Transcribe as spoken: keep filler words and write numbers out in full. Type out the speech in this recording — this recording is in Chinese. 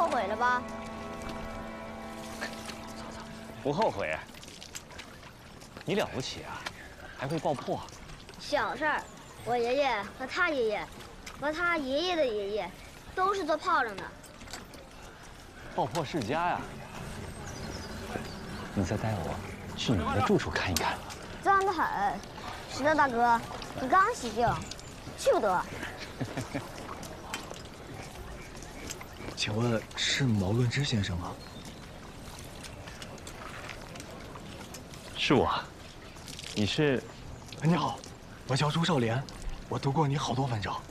悔了吧？ 不后悔。你了不起啊，还会爆破。 小事儿，我爷爷和他爷爷，和他爷爷的爷爷，都是做炮仗的。 爆破世家呀！你再带我去你们的住处看一看。 脏得很。石头大哥，你刚洗净，去不得。 请问是毛论之先生吗？ 是我。你是？ 你好，我叫朱少莲，我读过你好多文章。